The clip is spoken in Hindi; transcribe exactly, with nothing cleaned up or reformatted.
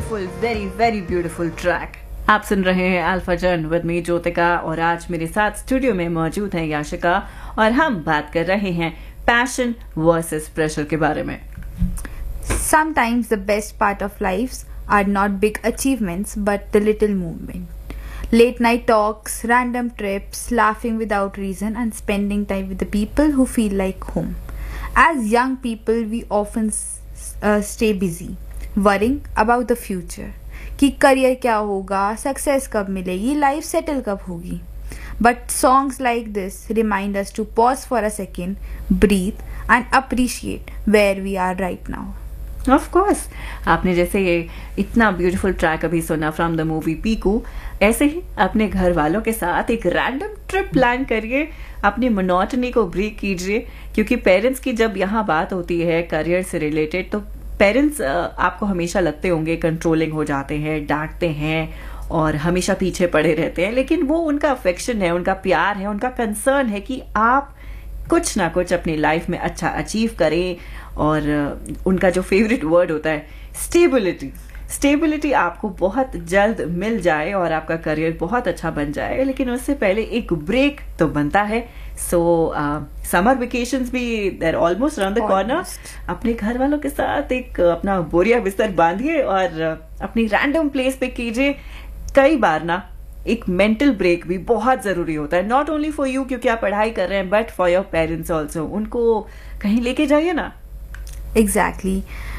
Beautiful, very very beautiful track. आप सुन रहे हैं अल्फा जर्न विद मी ज्योतिका, और आज मेरे साथ स्टूडियो में मौजूद है याशिका, और हम बात कर रहे हैं पैशन वर्सेस प्रेशर के बारे में। Sometimes the best part of lives are not big achievements but the little movement. Late night talks, random trips, laughing without reason, and spending time with the people who feel like home. As young people, we often uh, stay busy, worrying about the future. कि करियर क्या होगा, सक्सेस कब मिलेगी, लाइफ सेटल कब होगी. But songs like this remind us to pause for a second, breathe, and appreciate where we are right now. Of course, आपने जैसे ये इतना ब्यूटीफुल ट्रैक अभी सुना फ्रॉम द मूवी पीकू, ऐसे ही अपने घर वालों के साथ एक रैंडम ट्रिप प्लान करिए, अपनी मोनोटनी को ब्रेक कीजिए, क्योंकि पेरेंट्स की जब यहाँ बात होती है करियर से रिलेटेड, तो पेरेंट्स आपको हमेशा लगते होंगे कंट्रोलिंग हो जाते हैं, डांटते हैं और हमेशा पीछे पड़े रहते हैं, लेकिन वो उनका अफेक्शन है, उनका प्यार है, उनका कंसर्न है कि आप कुछ ना कुछ अपनी लाइफ में अच्छा अचीव करें। और उनका जो फेवरेट वर्ड होता है स्टेबिलिटी, स्टेबिलिटी आपको बहुत जल्द मिल जाए और आपका करियर बहुत अच्छा बन जाए, लेकिन उससे पहले एक ब्रेक तो बनता है। सो समर वेकेशंस भी there almost around the corner. अपने घर वालों के साथ एक अपना बोरिया बिस्तर बांधिए और अपनी रैंडम प्लेस पे कीजिए। कई बार ना एक मेंटल ब्रेक भी बहुत जरूरी होता है, नॉट ओनली फॉर यू क्योंकि आप पढ़ाई कर रहे हैं, but for your parents also. उनको कहीं लेके जाइए ना। Exactly.